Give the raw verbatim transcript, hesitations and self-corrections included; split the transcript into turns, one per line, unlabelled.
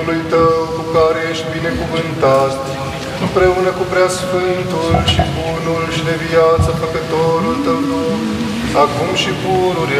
cuvântului Tău, cu care ești binecuvântat, împreună cu Preasfântul și Bunul și de viață Făcătorul Tău, acum și pururea